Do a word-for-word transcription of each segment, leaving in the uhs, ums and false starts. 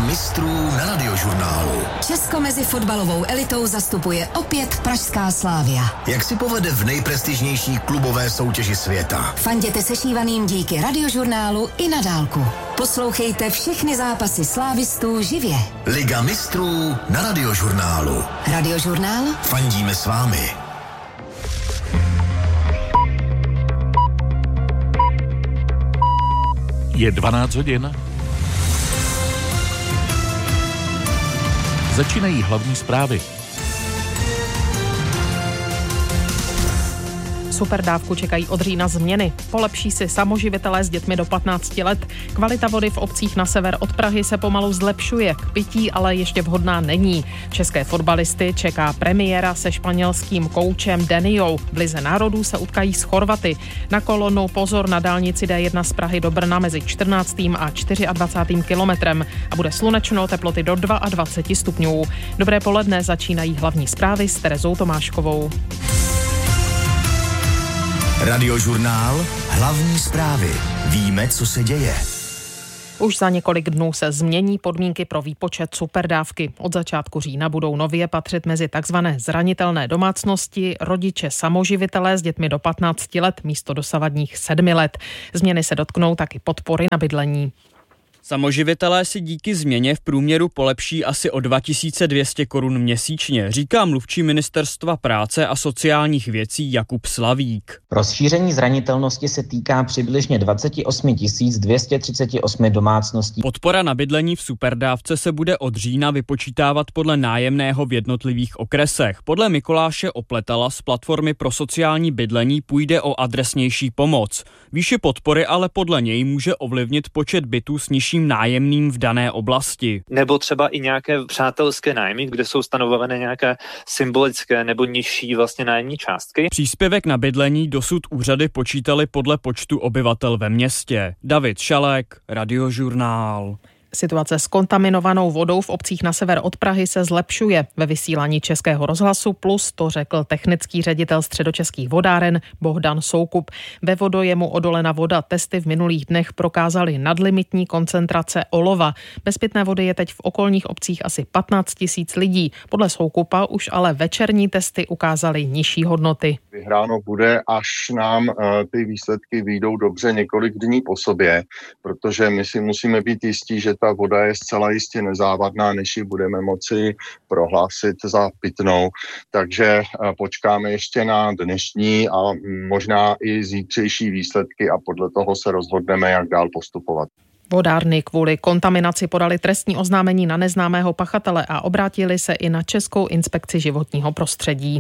mistrů na Radiožurnálu. Česko mezi fotbalovou elitou zastupuje opět pražská Slavia. Jak si povede v nejprestižnější klubové soutěži světa? Fanděte sešívaným díky Radiožurnálu i na dálku. Poslouchejte všechny zápasy slávistů živě. Liga mistrů na Radiožurnálu. Radiožurnál? Fandíme s vámi. Je dvanáct hodin. Začínají hlavní zprávy. Superdávku čekají od října změny. Polepší si samoživitelé s dětmi do patnácti let. Kvalita vody v obcích na sever od Prahy se pomalu zlepšuje. K pití ale ještě vhodná není. České fotbalisty čeká premiéra se španělským koučem Deniou. V lize národů se utkají s Chorvaty. Na kolonu pozor na dálnici D jedna z Prahy do Brna mezi čtrnáctým a dvacátým čtvrtým kilometrem. A bude slunečno, teploty do dvacet dva stupňů. Dobré poledne, začínají hlavní zprávy s Terezou Tomáškovou. Radiožurnál, hlavní zprávy. Víme, co se děje. Už za několik dnů se změní podmínky pro výpočet superdávky. Od začátku října budou nově patřit mezi takzvané zranitelné domácnosti rodiče samoživitelé s dětmi do patnácti let místo dosavadních sedmi let. Změny se dotknou taky podpory na bydlení. Samoživitelé si díky změně v průměru polepší asi o dva tisíce dvě stě korun měsíčně, říká mluvčí Ministerstva práce a sociálních věcí Jakub Slavík. Rozšíření zranitelnosti se týká přibližně dvacet osm tisíc dvě stě třicet osm domácností. Podpora na bydlení v superdávce se bude od října vypočítávat podle nájemného v jednotlivých okresech. Podle Mikuláše Opletala z platformy pro sociální bydlení půjde o adresnější pomoc. Výši podpory ale podle něj může ovlivnit počet bytů s nižší nájemným v dané oblasti. Nebo třeba i nějaké přátelské nájmy, kde jsou stanovované nějaké symbolické nebo nižší vlastně nájemní částky. Příspěvek na bydlení dosud úřady počítaly podle počtu obyvatel ve městě. David Šalek, Radiožurnál. Situace s kontaminovanou vodou v obcích na sever od Prahy se zlepšuje. Ve vysílání Českého rozhlasu Plus to řekl technický ředitel Středočeských vodáren Bohdan Soukup. Ve vodojemu Odolena voda testy v minulých dnech prokázaly nadlimitní koncentrace olova. Bez pitné vody je teď v okolních obcích asi patnáct tisíc lidí. Podle Soukupa už ale večerní testy ukázaly nižší hodnoty. Vyhráno bude, až nám uh, ty výsledky vyjdou dobře několik dní po sobě, protože my si musíme být jistí, že ta voda je zcela jistě nezávadná, než ji budeme moci prohlásit za pitnou. Takže počkáme ještě na dnešní a možná i zítřejší výsledky a podle toho se rozhodneme, jak dál postupovat. Vodárny kvůli kontaminaci podali trestní oznámení na neznámého pachatele a obrátili se i na Českou inspekci životního prostředí.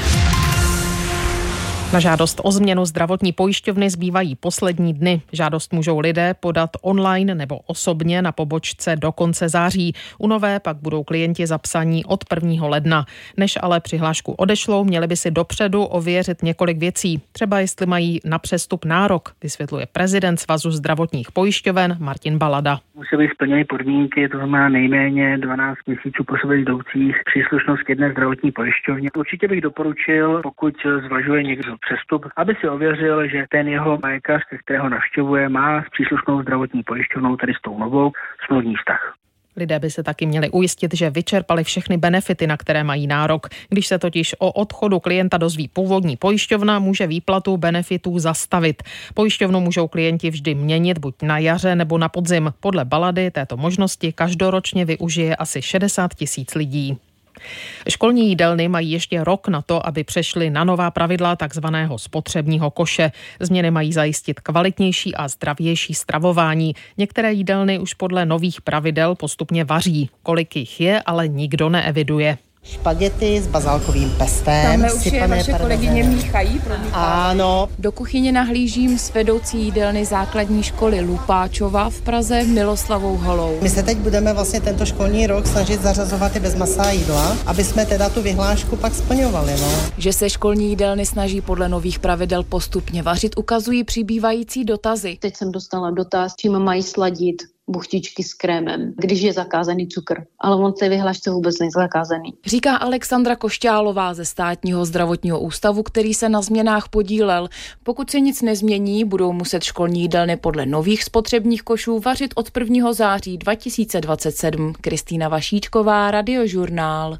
Na žádost o změnu zdravotní pojišťovny zbývají poslední dny. Žádost můžou lidé podat online nebo osobně na pobočce do konce září. U nové pak budou klienti zapsaní od prvního ledna. Než ale přihlášku odešlou, měli by si dopředu ověřit několik věcí. Třeba jestli mají na přestup nárok, vysvětluje prezident Svazu zdravotních pojišťoven Martin Balada. Musí být splněny podmínky, to znamená nejméně dvanáct měsíců po sobě jdoucích, příslušnost k jedné zdravotní pojišťovně. Určitě bych doporučil, pokud zvažuje někdo přestup, aby si ověřil, že ten jeho lékař, kterého navštěvuje, má s příslušnou zdravotní pojišťovnou, tedy s tou novou, smluvní vztah. Lidé by se taky měli ujistit, že vyčerpali všechny benefity, na které mají nárok. Když se totiž o odchodu klienta dozví původní pojišťovna, může výplatu benefitů zastavit. Pojišťovnu můžou klienti vždy měnit buď na jaře nebo na podzim. Podle Balady této možnosti každoročně využije asi šedesát tisíc lidí. Školní jídelny mají ještě rok na to, aby přešly na nová pravidla takzvaného spotřebního koše. Změny mají zajistit kvalitnější a zdravější stravování. Některé jídelny už podle nových pravidel postupně vaří. Kolik jich je, ale nikdo neeviduje. Špagety s bazálkovým pestem. Tamhle už je vaše kolegyně míchají. Ano. Do kuchyně nahlížím s vedoucí jídelny základní školy Lupáčova v Praze Miloslavou Holou. My se teď budeme vlastně tento školní rok snažit zařazovat i bezmasá jídla, aby jsme teda tu vyhlášku pak splňovali. No. Že se školní jídelny snaží podle nových pravidel postupně vařit, ukazují přibývající dotazy. Teď jsem dostala dotaz, čím mají sladit buchtičky s krémem, když je zakázaný cukr. Ale on té vyhlášce vůbec není zakázaný. Říká Alexandra Košťálová ze Státního zdravotního ústavu, který se na změnách podílel. Pokud se nic nezmění, budou muset školní jídelny podle nových spotřebních košů vařit od prvního září dva tisíce dvacet sedm. Kristýna Vašíčková, Radiožurnál.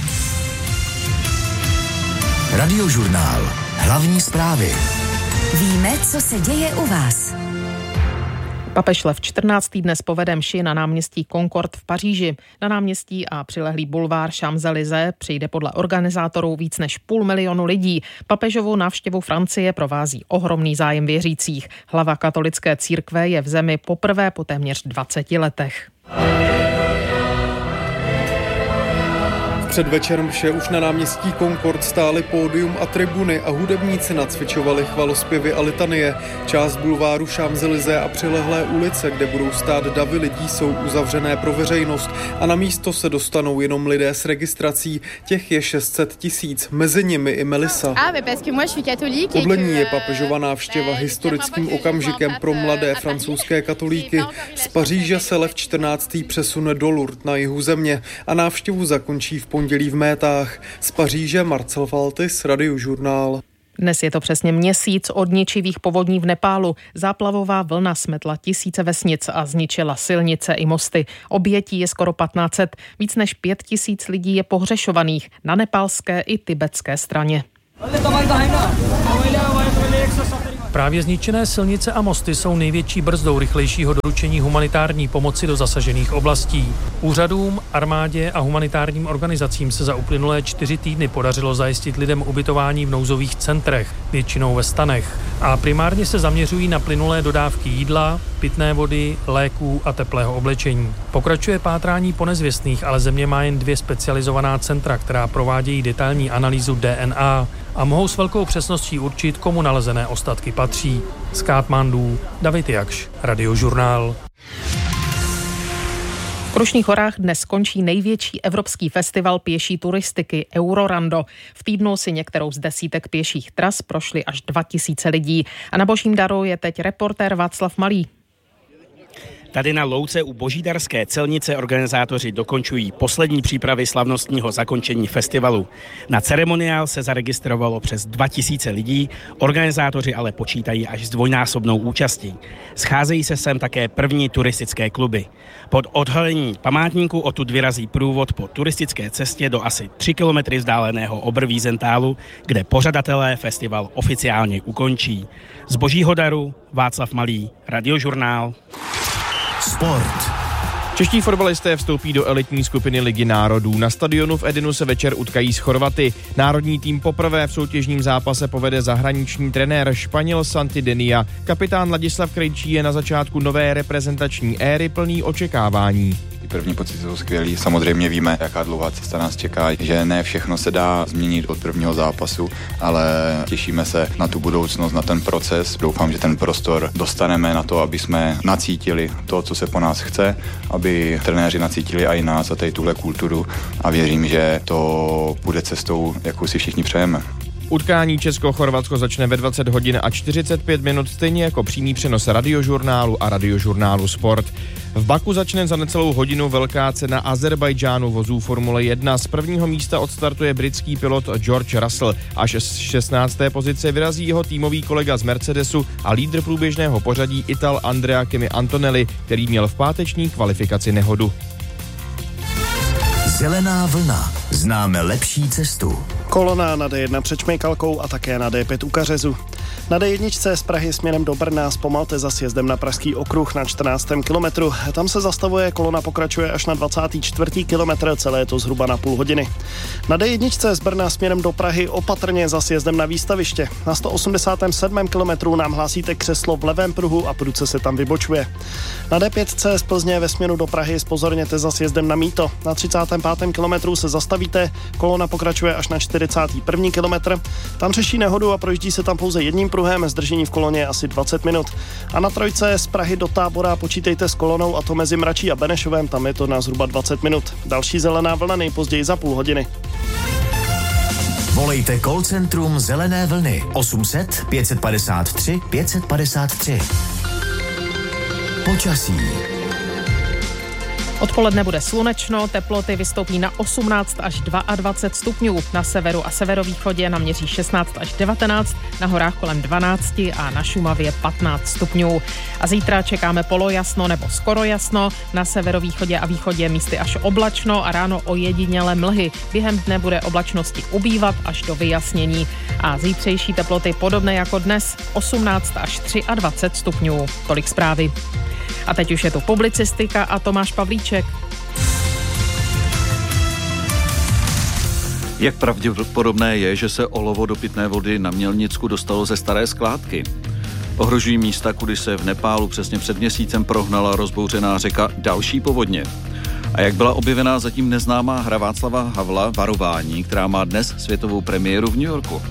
Radiožurnál. Hlavní zprávy. Víme, co se děje u vás. Papež Lev čtrnáctý dnes povede mši na náměstí Concorde v Paříži. Na náměstí a přilehlý bulvár Champs-Élysées přijde podle organizátorů víc než půl milionu lidí. Papežovou návštěvu Francie provází ohromný zájem věřících. Hlava katolické církve je v zemi poprvé po téměř dvaceti letech. Před večerem mše už na náměstí Concorde stály pódium a tribuny a hudebníci nacvičovali chvalospěvy a litanie. Část bulváru Champs-Élysées a přilehlé ulice, kde budou stát davy lidí, jsou uzavřené pro veřejnost a na místo se dostanou jenom lidé s registrací. Těch je šest set tisíc, mezi nimi i Melissa. Podle ní je papežova návštěva historickým okamžikem pro mladé francouzské katolíky. Z Paříže se Lev čtrnáctý přesune do Lourdes na jihu země a návštěvu zakončí v pondělí v Métách. Z Paříže Marcel Faltis, Radiožurnál. Dnes je to přesně měsíc od ničivých povodní v Nepálu. Záplavová vlna smetla tisíce vesnic a zničila silnice i mosty. Obětí je skoro patnáct set. Víc než pět tisíc lidí je pohřešovaných na nepálské i tibetské straně. Právě zničené silnice a mosty jsou největší brzdou rychlejšího doručení humanitární pomoci do zasažených oblastí. Úřadům, armádě a humanitárním organizacím se za uplynulé čtyři týdny podařilo zajistit lidem ubytování v nouzových centrech, většinou ve stanech. A primárně se zaměřují na plynulé dodávky jídla, pitné vody, léků a teplého oblečení. Pokračuje pátrání po nezvěstných, ale země má jen dvě specializovaná centra, která provádějí detailní analýzu D N A a mohou s velkou přesností určit, komu nalezené ostatky patří. Z Katmandu David Jakš, Radiožurnál. V Krušných horách dnes skončí největší evropský festival pěší turistiky Eurorando. V týdnu si některou z desítek pěších tras prošly až dva tisíce lidí. A na Božím daru je teď reportér Václav Malý. Tady na louce u Božídarské celnice organizátoři dokončují poslední přípravy slavnostního zakončení festivalu. Na ceremoniál se zaregistrovalo přes dva tisíce lidí, organizátoři ale počítají až s dvojnásobnou účastí. Scházejí se sem také první turistické kluby. Pod odhalení památníku odtud vyrazí průvod po turistické cestě do asi tři kilometry vzdáleného Oberwiesentálu, kde pořadatelé festival oficiálně ukončí. Z Božího daru Václav Malý, Radiožurnál. Sport. Čeští fotbalisté vstoupí do elitní skupiny Ligy národů. Na stadionu v Edinu se večer utkají s Chorvaty. Národní tým poprvé v soutěžním zápase povede zahraniční trenér Španěl Santi Denia. Kapitán Ladislav Krejčí je na začátku nové reprezentační éry plný očekávání. První pocity jsou skvělý. Samozřejmě víme, jaká dlouhá cesta nás čeká, že ne všechno se dá změnit od prvního zápasu, ale těšíme se na tu budoucnost, na ten proces. Doufám, že ten prostor dostaneme na to, aby jsme nacítili to, co se po nás chce, aby trenéři nacítili i nás a tady tuhle kulturu a věřím, že to bude cestou, jakou si všichni přejeme. Utkání Česko-Chorvatsko začne ve dvacet hodin a čtyřicet pět minut, stejně jako přímý přenos Radiožurnálu a Radiožurnálu Sport. V Baku začne za necelou hodinu velká cena Azerbajdžánu vozů Formule jedna. Z prvního místa odstartuje britský pilot George Russell. Až z šestnácté pozice vyrazí jeho týmový kolega z Mercedesu a lídr průběžného pořadí Ital Andrea Kimi Antonelli, který měl v páteční kvalifikaci nehodu. Zelená vlna. Známe lepší cestu. Kolona na D jedna před Šmejkalkou a také na D pět u Kařezu. Na D jedna z Prahy směrem do Brna zpomalte za sjezdem na Pražský okruh na čtrnáctém kilometru. Tam se zastavuje, kolona pokračuje až na dvacátém čtvrtém kilometru, celé je to zhruba na půl hodiny. Na D jedna z Brna směrem do Prahy opatrně za sjezdem na Výstaviště. Na sto osmdesátém sedmém kilometru nám hlásíte křeslo v levém pruhu a prudce se tam vybočuje. Na D pět z Plzně ve směru do Prahy zpozorněte za sjezdem na Mýto. Na třicátém pátém kilometru se zastavíte, kolona pokračuje až na čtyřicátém prvním kilometru. Tam řeší nehodu a projíždí se tam pouze jedním pruhem, zdržení v koloně asi dvacet minut. A na trojce z Prahy do Tábora počítejte s kolonou, a to mezi Mračí a Benešovem, tam je to na zhruba dvacet minut. Další zelená vlna nejpozději za půl hodiny. Volejte call centrum Zelené vlny osm set pět padesát tři pět padesát tři. Počasí. Odpoledne bude slunečno, teploty vystoupí na osmnáct až dvacet dva stupňů. Na severu a severovýchodě naměří šestnáct až devatenáct, na horách kolem dvanáct a na Šumavě patnáct stupňů. A zítra čekáme polojasno nebo skoro jasno, na severovýchodě a východě místy až oblačno a ráno ojedinělé mlhy. Během dne bude oblačnosti ubývat až do vyjasnění. A zítřejší teploty podobné jako dnes, osmnáct až dvacet tři stupňů. Tolik zprávy. A teď už je tu publicistika a Tomáš Pavlíček. Jak pravděpodobné je, že se olovo do pitné vody na Mělnicku dostalo ze staré skládky? Ohrožují místa, kudy se v Nepálu přesně před měsícem prohnala rozbouřená řeka další povodně. A jak byla objevená zatím neznámá hra Václava Havla Varování, která má dnes světovou premiéru v New Yorku.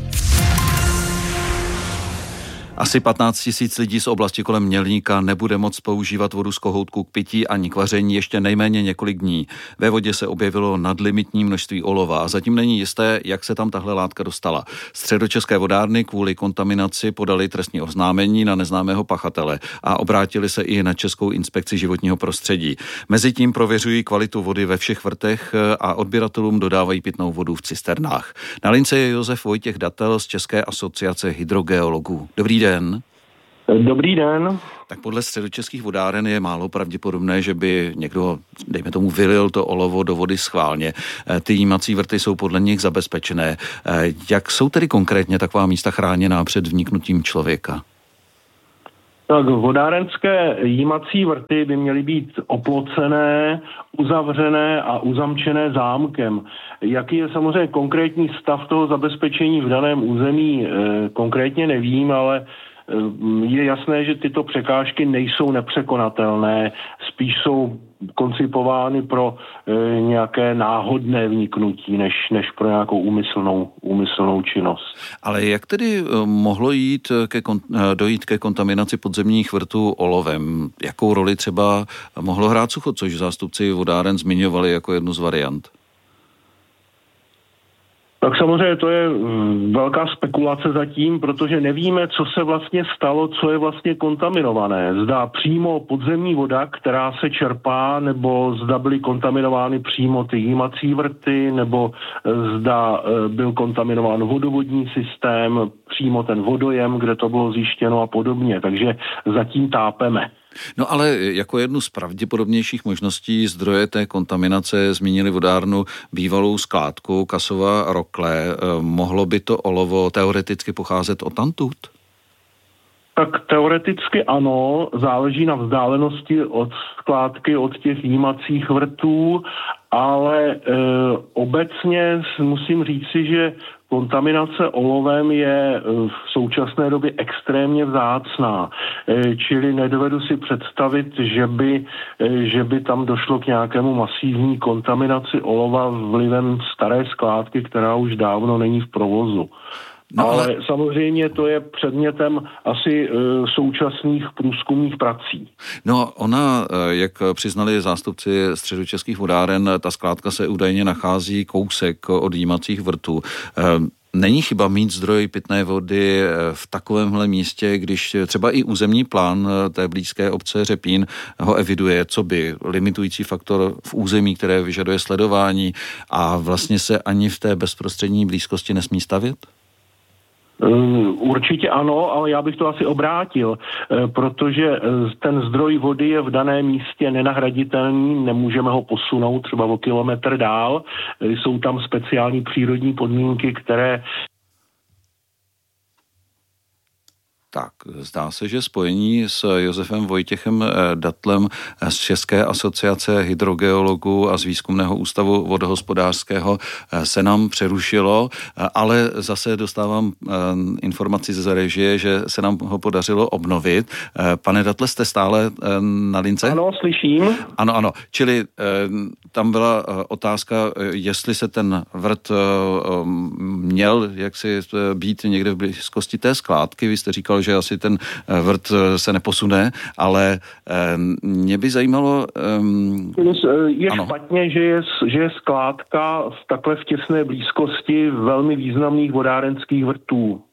Asi patnáct tisíc lidí z oblasti kolem Mělníka nebude moct používat vodu z kohoutku k pití ani k vaření ještě nejméně několik dní. Ve vodě se objevilo nadlimitní množství olova a zatím není jisté, jak se tam tahle látka dostala. Středočeské vodárny kvůli kontaminaci podali trestní oznámení na neznámého pachatele a obrátili se i na Českou inspekci životního prostředí. Mezitím prověřují kvalitu vody ve všech vrtech a odběratelům dodávají pitnou vodu v cisternách. Na lince je Josef Vojtěch Datel z České asociace hydrogeologů. Dobrý den. Dobrý den. Tak podle středočeských vodáren je málo pravděpodobné, že by někdo, dejme tomu, vylil to olovo do vody schválně. Ty jímací vrty jsou podle nich zabezpečené. Jak jsou tedy konkrétně taková místa chráněná před vniknutím člověka? Tak vodárenské jímací vrty by měly být oplocené, uzavřené a uzamčené zámkem. Jaký je samozřejmě konkrétní stav toho zabezpečení v daném území, eh, konkrétně nevím, ale eh, je jasné, že tyto překážky nejsou nepřekonatelné, spíš jsou koncipovány pro e, nějaké náhodné vniknutí, než, než pro nějakou úmyslnou, úmyslnou činnost. Ale jak tedy mohlo jít ke, dojít ke kontaminaci podzemních vrtů olovem? Jakou roli třeba mohlo hrát sucho, což zástupci vodáren zmiňovali jako jednu z variant? Tak samozřejmě to je velká spekulace zatím, protože nevíme, co se vlastně stalo, co je vlastně kontaminované. Zda přímo podzemní voda, která se čerpá, nebo zda byly kontaminovány přímo ty jímací vrty, nebo zda byl kontaminován vodovodní systém, přímo ten vodojem, kde to bylo zjištěno a podobně. Takže zatím tápeme. No ale jako jednu z pravděpodobnějších možností zdroje té kontaminace zmínili vodárnu bývalou skládku Kasova Rokle. Mohlo by to olovo teoreticky pocházet odtamtud? Tak teoreticky ano, záleží na vzdálenosti od skládky, od těch jímacích vrtů, ale e, obecně musím říci, že kontaminace olovem je v současné době extrémně vzácná, čili nedovedu si představit, že by, že by tam došlo k nějakému masivní kontaminaci olova vlivem staré skládky, která už dávno není v provozu. No, ale... ale samozřejmě to je předmětem asi e, současných průzkumných prací. No ona, jak přiznali zástupci středočeských vodáren, ta skládka se údajně nachází kousek od jímacích vrtů. E, Není chyba mít zdroj pitné vody v takovémhle místě, když třeba i územní plán té blízké obce Řepín ho eviduje, co by limitující faktor v území, které vyžaduje sledování a vlastně se ani v té bezprostřední blízkosti nesmí stavět? Určitě ano, ale já bych to asi obrátil, protože ten zdroj vody je v daném místě nenahraditelný, nemůžeme ho posunout třeba o kilometr dál, jsou tam speciální přírodní podmínky, které... Tak, zdá se, že spojení s Josefem Vojtěchem Datlem z České asociace hydrogeologů a z Výzkumného ústavu vodohospodářského se nám přerušilo, ale zase dostávám informaci ze režie, že se nám ho podařilo obnovit. Pane Datle, jste stále na lince? Ano, slyším. Ano, ano, čili tam byla otázka, jestli se ten vrt měl jaksi být někde v blízkosti té skládky. Vy jste říkal, že asi ten vrt se neposune, ale mě by zajímalo... Um, je ano. špatně, že je, že je skládka v takhle v těsné blízkosti velmi významných vodárenských vrtů.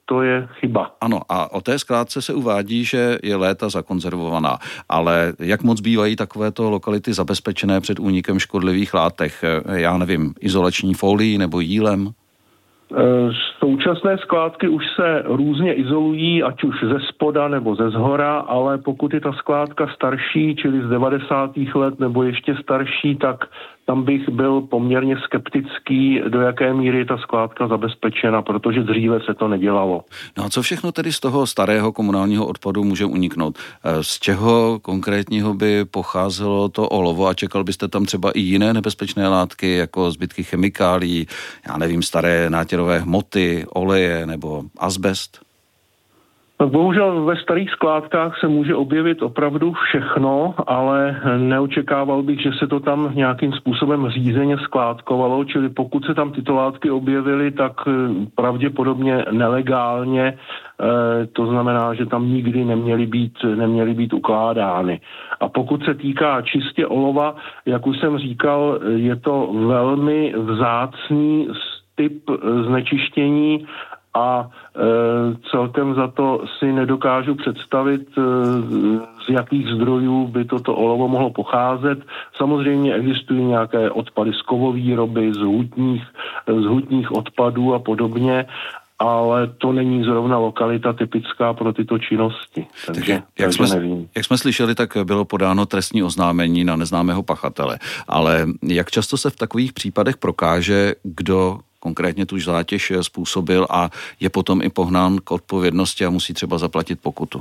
to je chyba. Ano, a o té skládce se uvádí, že je léta zakonzervovaná, ale jak moc bývají takovéto lokality zabezpečené před únikem škodlivých látek? Já nevím, izolační folií nebo jílem? Současné skládky už se různě izolují, ať už ze spoda nebo ze zhora, ale pokud je ta skládka starší, čili z devadesátých let nebo ještě starší, tak tam bych byl poměrně skeptický, do jaké míry je ta skládka zabezpečena, protože dříve se to nedělalo. No a co všechno tedy z toho starého komunálního odpadu může uniknout? Z čeho konkrétního by pocházelo to olovo a čekal byste tam třeba i jiné nebezpečné látky, jako zbytky chemikálií, já nevím, staré nátěrové hmoty, oleje nebo azbest? Bohužel ve starých skládkách se může objevit opravdu všechno, ale neočekával bych, že se to tam nějakým způsobem řízeně skládkovalo, čili pokud se tam tyto látky objevily, tak pravděpodobně nelegálně, to znamená, že tam nikdy neměly být, neměly být ukládány. A pokud se týká čistě olova, jak už jsem říkal, je to velmi vzácný typ znečištění, a e, celkem za to si nedokážu představit, e, z jakých zdrojů by toto olovo mohlo pocházet. Samozřejmě existují nějaké odpady z kovovýroby, z hutních, z hutních odpadů a podobně, ale to není zrovna lokalita typická pro tyto činnosti. Takže, jak, takže jsme, nevím. jak jsme slyšeli, tak bylo podáno trestní oznámení na neznámého pachatele. Ale jak často se v takových případech prokáže, kdo konkrétně tu zátěž způsobil a je potom i pohnán k odpovědnosti a musí třeba zaplatit pokutu?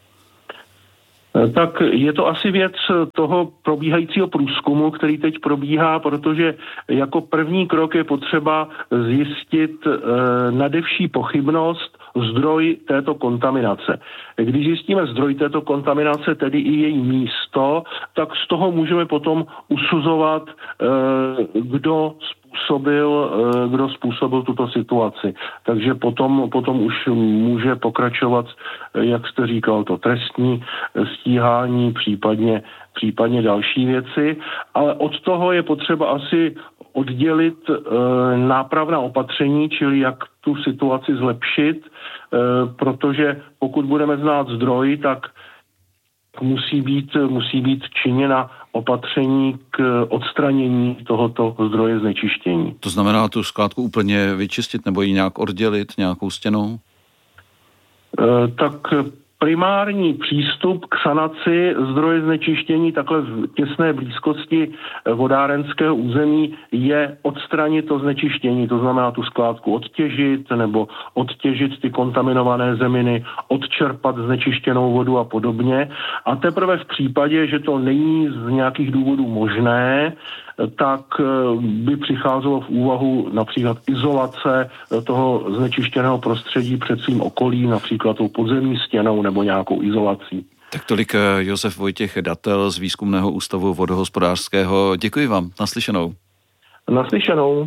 Tak je to asi věc toho probíhajícího průzkumu, který teď probíhá, protože jako první krok je potřeba zjistit e, nadevší pochybnost, zdroj této kontaminace. Když zjistíme zdroj této kontaminace, tedy i její místo, tak z toho můžeme potom usuzovat, e, kdo způsobil, kdo způsobil tuto situaci. Takže potom, potom už může pokračovat, jak jste říkal, to trestní stíhání, případně, případně další věci, ale od toho je potřeba asi oddělit e, nápravná opatření, čili jak tu situaci zlepšit, e, protože pokud budeme znát zdroj, tak musí být, musí být činěna opatření k odstranění tohoto zdroje znečištění. To znamená tu skládku úplně vyčistit nebo ji nějak oddělit nějakou stěnou? E, tak primární přístup k sanaci zdroje znečištění takhle v těsné blízkosti vodárenského území je odstranit to znečištění, to znamená tu skládku odtěžit nebo odtěžit ty kontaminované zeminy, odčerpat znečištěnou vodu a podobně. A teprve v případě, že to není z nějakých důvodů možné, tak by přicházelo v úvahu například izolace toho znečištěného prostředí před svým okolím, například tou podzemní stěnou nebo nějakou izolací. Tak tolik Josef Vojtěch Datel z Výzkumného ústavu vodohospodářského. Děkuji vám. Naslyšenou. Naslyšenou.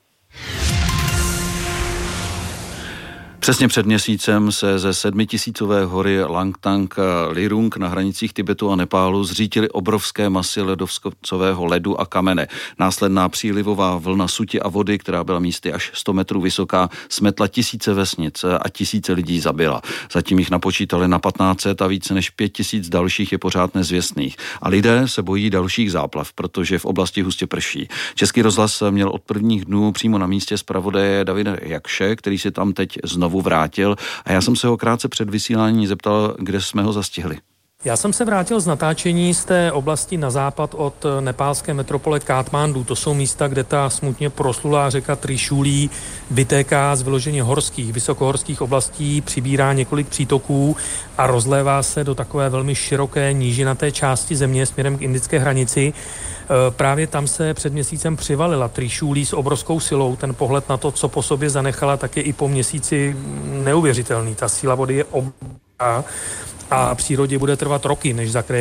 Přesně před měsícem se ze sedmitisícové hory Langtang Lirung na hranicích Tibetu a Nepálu zřítily obrovské masy ledovcového ledu a kamene. Následná přílivová vlna suti a vody, která byla místy až sto metrů vysoká, smetla tisíce vesnic a tisíce lidí zabila. Zatím jich napočítali na patnáct set a více než pět tisíc dalších je pořád nezvěstných. A lidé se bojí dalších záplav, protože v oblasti hustě prší. Český rozhlas měl od prvních dnů přímo na místě zpravodaje Davida Jakše, který si tam teď znovu vrátil a já jsem se ho krátce před vysílání zeptal, kde jsme ho zastihli. Já jsem se vrátil z natáčení z té oblasti na západ od nepálské metropole Katmandu. To jsou místa, kde ta smutně proslulá řeka Trišulí vytéká z vyloženě horských, vysokohorských oblastí, přibírá několik přítoků a rozlévá se do takové velmi široké nížinaté části země směrem k indické hranici. Právě tam se před měsícem přivalila Trišulí s obrovskou silou. Ten pohled na to, co po sobě zanechala, tak je i po měsíci neuvěřitelný. Ta síla vody je obrovská a přírodě bude trvat roky, než zakryje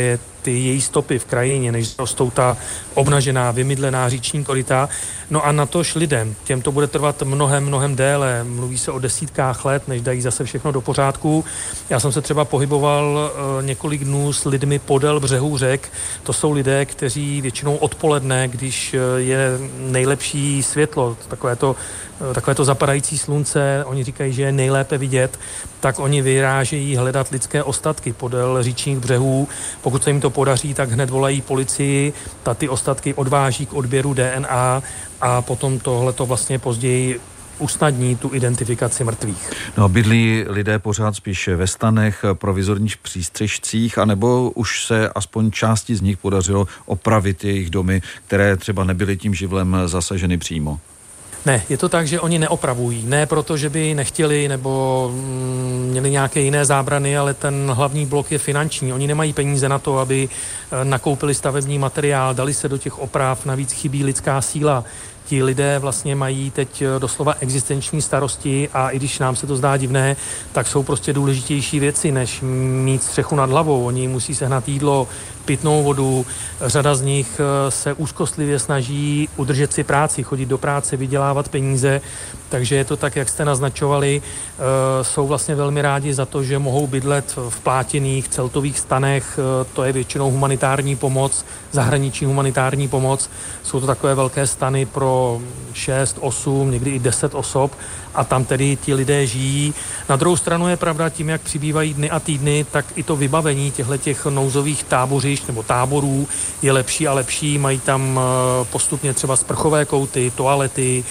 ty její stopy v krajině, než rostou ta obnažená, vymydlená říční koryta. No a na tož lidem, těm to bude trvat mnohem, mnohem déle. Mluví se o desítkách let, než dají zase všechno do pořádku. Já jsem se třeba pohyboval několik dnů s lidmi podél břehů řek. To jsou lidé, kteří většinou odpoledne, když je nejlepší světlo, takové to, takové to zapadající slunce, oni říkají, že je nejlépe vidět, tak oni vyrážejí hledat lidské ostatky podél říčních břehů. Pokud se jim to podaří, tak hned volají policii, ta ty ostatky odváží k odběru D N A a potom tohleto vlastně později usnadní tu identifikaci mrtvých. No, bydlí lidé pořád spíše ve stanech, provizorních přístřešcích, anebo už se aspoň části z nich podařilo opravit jejich domy, které třeba nebyly tím živlem zasaženy přímo? Ne, je to tak, že oni neopravují. Ne proto, že by nechtěli nebo mm, měli nějaké jiné zábrany, ale ten hlavní blok je finanční. Oni nemají peníze na to, aby nakoupili stavební materiál, dali se do těch oprav, navíc chybí lidská síla. Ti lidé vlastně mají teď doslova existenční starosti a i když nám se to zdá divné, tak jsou prostě důležitější věci, než mít střechu nad hlavou. Oni musí sehnat jídlo, pitnou vodu. Řada z nich se úzkostlivě snaží udržet si práci, chodit do práce, vydělávat peníze. Takže je to tak, jak jste naznačovali. Jsou vlastně velmi rádi za to, že mohou bydlet v plátěných celtových stanech. To je většinou humanitární pomoc, zahraniční humanitární pomoc. Jsou to takové velké stany pro šest, osm, někdy i deset osob a tam tedy ti lidé žijí. Na druhou stranu je pravda, tím, jak přibývají dny a týdny, tak i to vybavení těchto nouzových tábořišť nebo táborů je lepší a lepší. Mají tam postupně třeba sprchové kouty, toalety,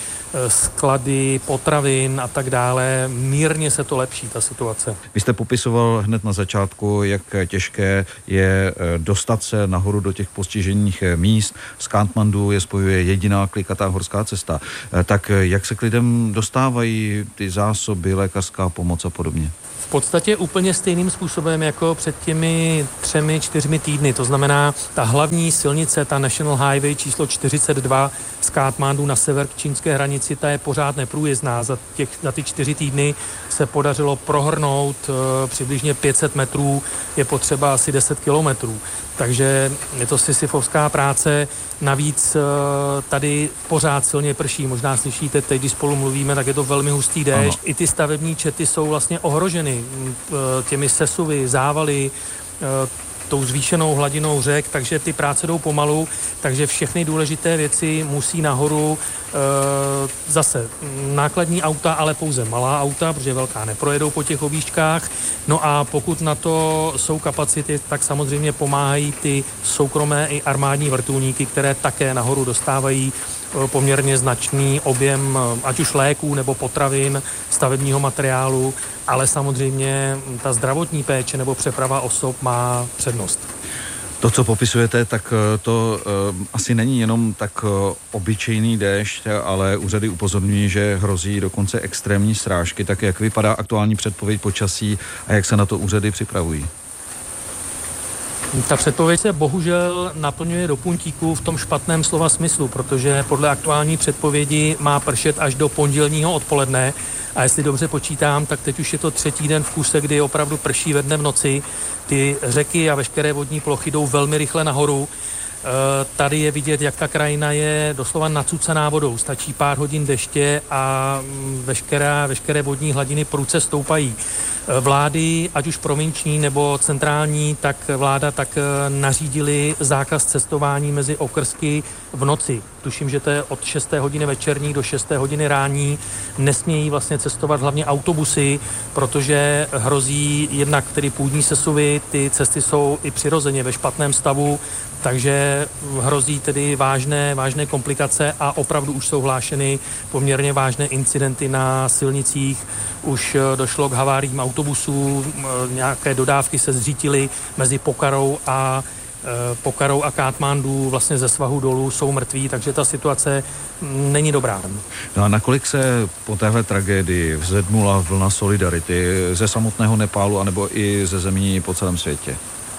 sklady, potravin a tak dále. Mírně se to lepší, ta situace. Vy jste popisoval hned na začátku, jak těžké je dostat se nahoru do těch postižených míst. Z Katmandu je spojuje jediná klikatá horská cesta. Tak jak se k lidem dostávají ty zásoby, lékařská pomoc a podobně? V podstatě úplně stejným způsobem jako před těmi třemi, čtyřmi týdny. To znamená, ta hlavní silnice, ta National Highway číslo čtyřicet dva z Katmandu na sever k čínské hranici, ta je pořád neprůjezdná. Za, těch, za ty čtyři týdny se podařilo prohrnout e, přibližně pět set metrů, je potřeba asi deset kilometrů. Takže je to sisyfovská práce. Navíc e, tady pořád silně prší. Možná slyšíte teď, když spolu mluvíme, tak je to velmi hustý déšť. I ty stavební čety jsou vlastně ohroženy e, těmi sesuvy, závaly, e, tou zvýšenou hladinou řek, takže ty práce jdou pomalu, takže všechny důležité věci musí nahoru e, zase nákladní auta, ale pouze malá auta, protože velká neprojedou po těch objížďkách. No a pokud na to jsou kapacity, tak samozřejmě pomáhají ty soukromé i armádní vrtulníky, které také nahoru dostávají poměrně značný objem ať už léků nebo potravin, stavebního materiálu, ale samozřejmě ta zdravotní péče nebo přeprava osob má přednost. To, co popisujete, tak to uh, asi není jenom tak uh, obyčejný déšť, ale úřady upozorňují, že hrozí dokonce extrémní srážky. Tak jak vypadá aktuální předpověď počasí a jak se na to úřady připravují? Ta předpověď se bohužel naplňuje do puntíku v tom špatném slova smyslu, protože podle aktuální předpovědi má pršet až do pondělního odpoledne a jestli dobře počítám, tak teď už je to třetí den v kuse, kdy opravdu prší ve dne v noci. Ty řeky a veškeré vodní plochy jdou velmi rychle nahoru. Tady je vidět, jak ta krajina je doslova nacucaná vodou. Stačí pár hodin deště a veškeré, veškeré vodní hladiny prudce stoupají. Vlády, ať už provinční nebo centrální, tak vláda tak nařídili zákaz cestování mezi okrsky v noci. Tuším, že to je od šesté hodiny večerní do šesté hodiny rání. Nesmějí vlastně cestovat hlavně autobusy, protože hrozí jednak tedy půdní sesuvy, ty cesty jsou i přirozeně ve špatném stavu, takže hrozí tedy vážné, vážné komplikace a opravdu už jsou hlášeny poměrně vážné incidenty na silnicích. Už došlo k haváriím autobusů, nějaké dodávky se zřítily mezi Pokarou a Pokarou a Katmandu, vlastně ze svahu dolů jsou mrtví, takže ta situace není dobrá. No a nakolik se po téhle tragédii vzedmula vlna solidarity ze samotného Nepálu anebo i ze zemí po celém světě?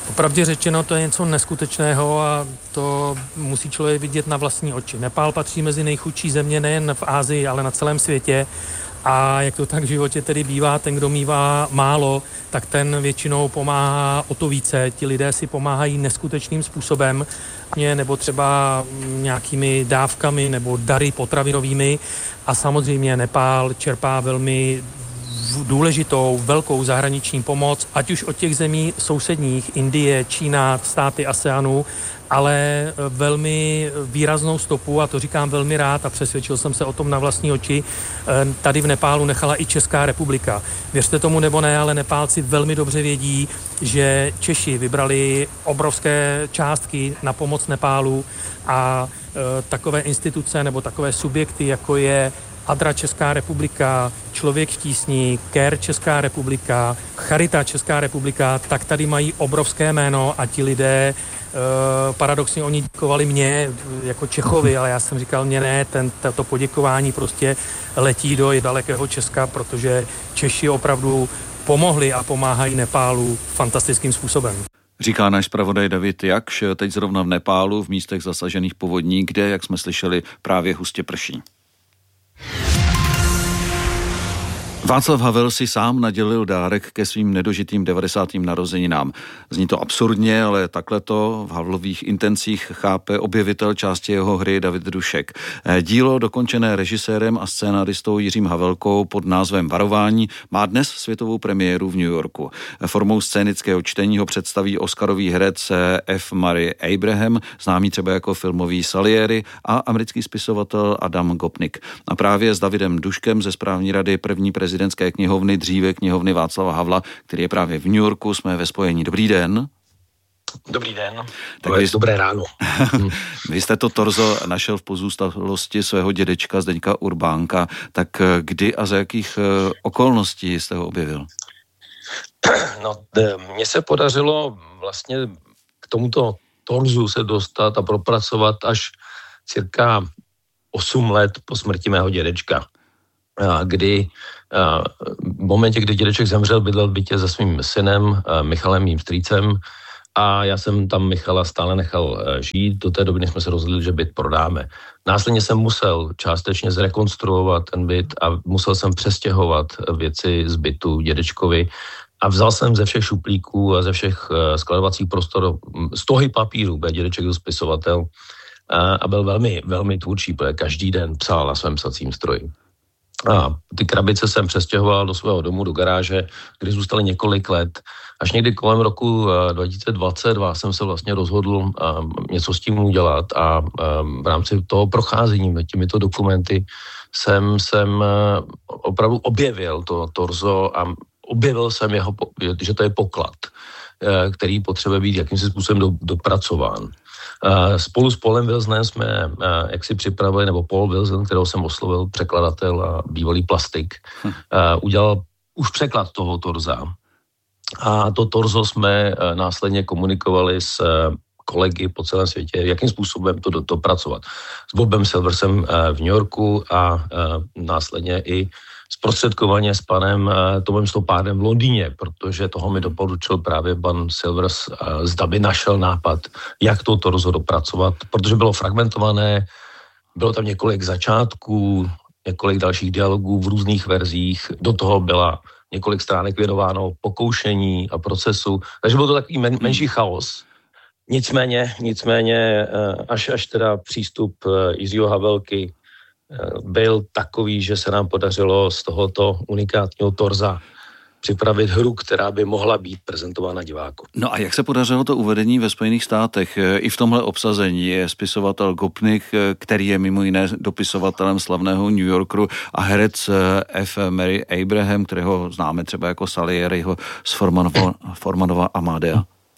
Popravdě řečeno, to je něco neskutečného a to musí člověk vidět na vlastní oči. Nepál patří mezi nejchudší země nejen v Asii, ale na celém světě. A jak to tak v životě tedy bývá, ten, kdo mívá málo, tak ten většinou pomáhá o to více. Ti lidé si pomáhají neskutečným způsobem, nebo třeba nějakými dávkami nebo dary potravinovými. A samozřejmě Nepál čerpá velmi důležitou, velkou zahraniční pomoc, ať už od těch zemí sousedních, Indie, Čína, státy ASEANu, ale velmi výraznou stopu, a to říkám velmi rád a přesvědčil jsem se o tom na vlastní oči, tady v Nepálu nechala i Česká republika. Věřte tomu nebo ne, ale Nepálci velmi dobře vědí, že Češi vybrali obrovské částky na pomoc Nepálu a e, takové instituce nebo takové subjekty, jako je Adra Česká republika, Člověk v tísni, Care Česká republika, Charita Česká republika, tak tady mají obrovské jméno a ti lidé, e, paradoxně oni děkovali mě jako Čechovi, ale já jsem říkal, mě ne, ten, to poděkování prostě letí do dalekého Česka, protože Češi opravdu pomohli a pomáhají Nepálu fantastickým způsobem. Říká náš zpravodaj David Jakš, teď zrovna v Nepálu, v místech zasažených povodní, kde, jak jsme slyšeli, právě hustě prší. Václav Havel si sám nadělil dárek ke svým nedožitým devadesátým narozeninám. Zní to absurdně, ale takhle to v Havlových intencích chápe objevitel části jeho hry David Dušek. Dílo, dokončené režisérem a scénaristou Jiřím Havelkou pod názvem Varování, má dnes světovou premiéru v New Yorku. Formou scénického čtení ho představí oscarový herec F. Murray Abraham, známý třeba jako filmový Salieri, a americký spisovatel Adam Gopnik. A právě s Davidem Duškem ze správní rady první prezident prezidentské knihovny, dříve knihovny Václava Havla, který je právě v New Yorku, jsme ve spojení. Dobrý den. Dobrý den. Tak vy, dobré ráno. Vy jste to torzo našel v pozůstalosti svého dědečka Zdeňka Urbánka, tak kdy a za jakých okolností jste ho objevil? No, mně se podařilo vlastně k tomuto torzu se dostat a propracovat až cirka osm let po smrti mého dědečka. Kdy v momentě, kdy dědeček zemřel, bydlel v bytě se svým synem Michalem, mým strýcem, a já jsem tam Michala stále nechal žít. Do té doby, než jsme se rozhodli, že byt prodáme. Následně jsem musel částečně zrekonstruovat ten byt a musel jsem přestěhovat věci z bytu dědečkovi a vzal jsem ze všech šuplíků a ze všech skladovacích prostor stohy papíru, byl dědeček byl spisovatel a byl velmi, velmi tvůrčí, protože každý den psal na svém psacím stroji. A ty krabice jsem přestěhoval do svého domu, do garáže, kde zůstaly několik let. Až někdy kolem roku dva tisíce dvacet dva jsem se vlastně rozhodl něco s tím udělat a v rámci toho procházení těmito dokumenty jsem, jsem opravdu objevil to torzo a objevil jsem, jeho, že to je poklad, který potřebuje být jakýmsi způsobem do, dopracován. Spolu s Paulem Wilsonem jsme jak si připravili, nebo Paul Wilson, kterého jsem oslovil, překladatel a bývalý plastik, hm. udělal už překlad toho torza. A to torzo jsme následně komunikovali s kolegy po celém světě, jakým způsobem to dopracovat. S Bobem Silversem v New Yorku a následně i zprostředkovaně s panem Tomem Stopárdem v Londýně, protože toho mi doporučil právě pan Silvers, zda by našel nápad, jak to torzo dopracovat, protože bylo fragmentované, bylo tam několik začátků, několik dalších dialogů v různých verzích, do toho byla několik stránek věnováno pokoušení a procesu, takže byl to takový men, menší chaos. Nicméně, nicméně až, až teda přístup Jiřího Havelky byl takový, že se nám podařilo z tohoto unikátního torza připravit hru, která by mohla být prezentována divákům. No a jak se podařilo to uvedení ve Spojených státech? I v tomhle obsazení je spisovatel Gopnik, který je mimo jiné dopisovatelem slavného New Yorkeru, a herec F. Murray Abraham, kterého známe třeba jako Salieriho z Formanova, Formanova Amadea.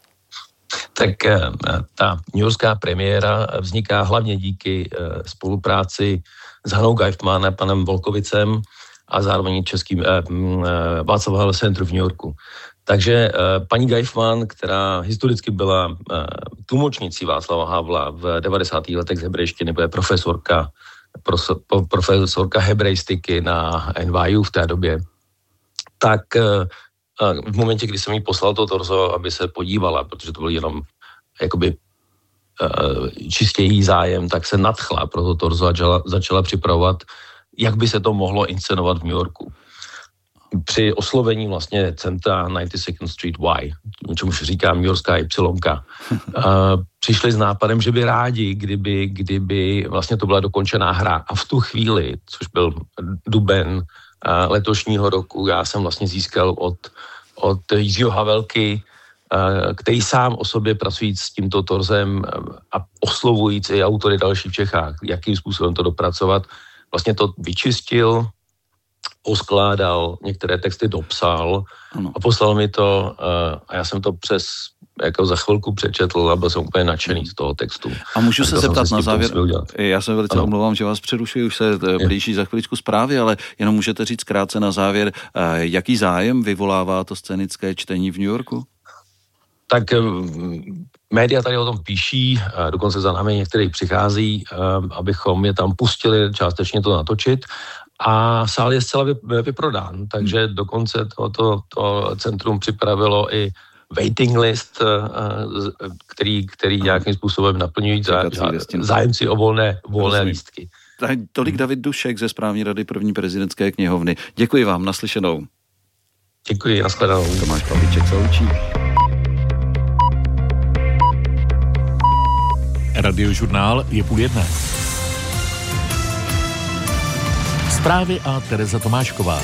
Tak ta newyorská premiéra vzniká hlavně díky spolupráci s Hanou Geifmann, panem Volkovicem a zároveň českým eh, Václav Havel Centru v New Yorku. Takže eh, paní Geifmann, která historicky byla eh, tlumočnicí Václava Havla v devadesátých letech z hebrejštiny, byla profesorka, prof, profesorka hebrejstiky na N Y U v té době, tak eh, v momentě, kdy jsem jí poslal to torzo, aby se podívala, protože to byl jenom jakoby čistě její zájem, tak se nadchla pro to torzo a začala, začala připravovat, jak by se to mohlo inscenovat v New Yorku. Při oslovení vlastně centra devadesát second Street Y, čemuž říká New Yorkská Y, přišli s nápadem, že by rádi, kdyby, kdyby vlastně to byla dokončená hra. A v tu chvíli, což byl duben letošního roku, já jsem vlastně získal od, od Jiřího Havelky, který sám o sobě pracujíc s tímto torzem a oslovujíc i autory další v Čechách, jakým způsobem to dopracovat, vlastně to vyčistil, poskládal, některé texty dopsal ano. a poslal mi to a já jsem to přes jako za chvilku přečetl a byl jsem úplně nadšený z toho textu. A můžu se zeptat na závěr, já se velice ano. omlouvám, že vás přerušuji, už se blíží za chviličku zprávy, ale jenom můžete říct krátce na závěr, jaký zájem vyvolává to scénické čtení v New Yorku? Tak média tady o tom píší, dokonce za námi některý přichází, abychom je tam pustili částečně to natočit a sál je zcela vyprodán, takže dokonce to, to, to centrum připravilo i waiting list, který, který nějakým způsobem naplňují zájemci o volné, volné lístky. Tak tolik David Dušek ze správní rady první prezidentské knihovny. Děkuji vám, naslyšenou. Děkuji, nashledanou. Tomáš Pavlíček se loučí. Radiožurnál je půl jedné. Zprávy a Tereza Tomášková.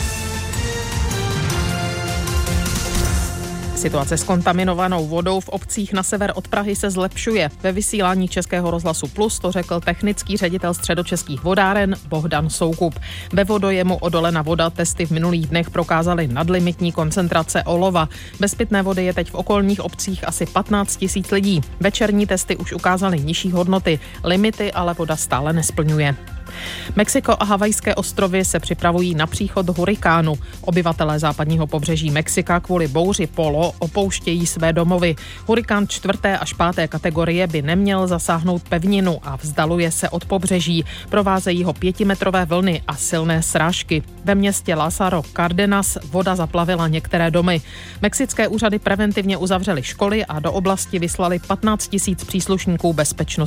Situace s kontaminovanou vodou v obcích na sever od Prahy se zlepšuje. Ve vysílání Českého rozhlasu Plus to řekl technický ředitel Středočeských vodáren Bohdan Soukup. Ve vodojemu Odolena voda testy v minulých dnech prokázaly nadlimitní koncentrace olova. Bez pitné vody je teď v okolních obcích asi patnáct tisíc lidí. Večerní testy už ukázaly nižší hodnoty. Limity ale voda stále nesplňuje. Mexiko a Havajské ostrovy se připravují na příchod hurikánu. Obyvatelé západního pobřeží Mexika kvůli bouři Polo opouštějí své domovy. Hurikán čtvrté až páté kategorie by neměl zasáhnout pevninu a vzdaluje se od pobřeží. Provázejí ho pětimetrové vlny a silné srážky. Ve městě Lázaro Cárdenas voda zaplavila některé domy. Mexické úřady preventivně uzavřely školy a do oblasti vyslali patnáct tisíc příslušníků bezpečnosti.